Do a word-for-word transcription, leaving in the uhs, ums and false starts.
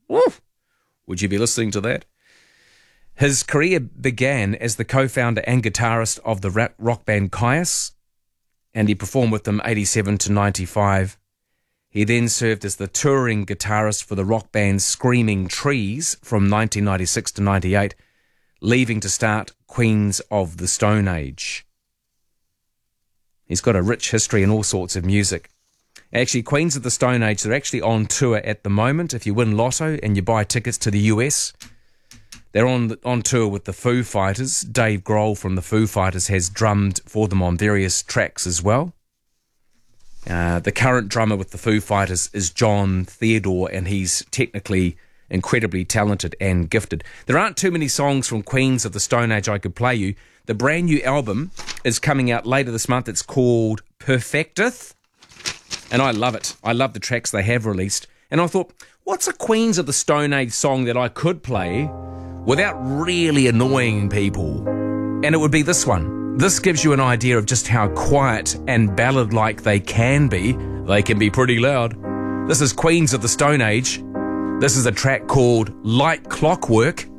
Woo! Would you be listening to that? His career began as the co-founder and guitarist of the rap rock band Kyuss, and he performed with them eighty-seven to ninety-five. He then served as the touring guitarist for the rock band Screaming Trees from nineteen ninety-six to ninety-eight, leaving to start Queens of the Stone Age. He's got a rich history in all sorts of music. Actually, Queens of the Stone Age, they're actually on tour at the moment. If you win Lotto and you buy tickets to the U S, they're on on tour with the Foo Fighters. Dave Grohl from the Foo Fighters has drummed for them on various tracks as well. Uh, the current drummer with the Foo Fighters is John Theodore, and he's technically incredibly talented and gifted. There aren't too many songs from Queens of the Stone Age I could play you. The brand new album is coming out later this month. It's called Perfecteth, and I love it. I love the tracks they have released. And I thought, what's a Queens of the Stone Age song that I could play without really annoying people? And it would be this one. This gives you an idea of just how quiet and ballad-like they can be. They can be pretty loud. This is Queens of the Stone Age. This is a track called Light Clockwork.